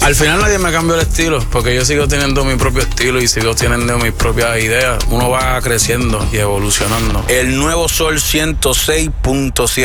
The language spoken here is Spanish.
Al final nadie me cambió el estilo, porque yo sigo teniendo mi propio estilo y sigo teniendo mis propias ideas. Uno va creciendo y evolucionando. El nuevo Sol 106.7.